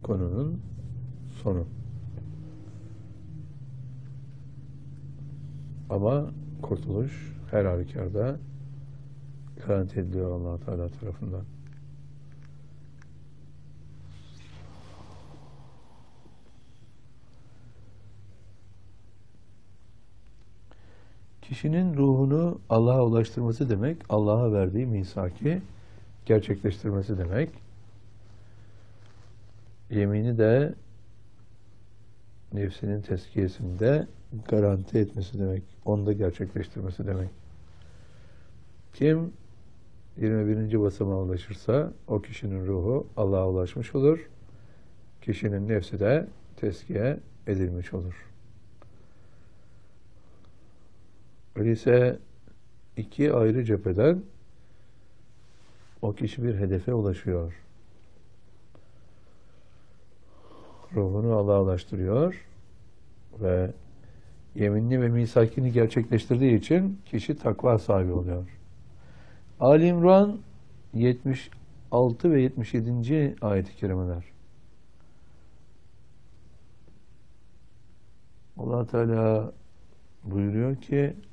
konunun sonu. Ama kurtuluş her halükarda garanti ediliyor Allah Teala tarafından. Kişinin ruhunu Allah'a ulaştırması demek, Allah'a verdiği misaki gerçekleştirmesi demek. Yemini de nefsinin tezkiyesinde garanti etmesi demek. Onu da gerçekleştirmesi demek. Kim 21. basamağa ulaşırsa o kişinin ruhu Allah'a ulaşmış olur. Kişinin nefsi de tezkiye edilmiş olur. Öyleyse iki ayrı cepheden o kişi bir hedefe ulaşıyor. Ruhunu Allah'a ulaştırıyor ve yeminini ve misakini gerçekleştirdiği için kişi takva sahibi oluyor. Ali İmran 76 ve 77. ayet-i kerimeler. Allah Teala buyuruyor ki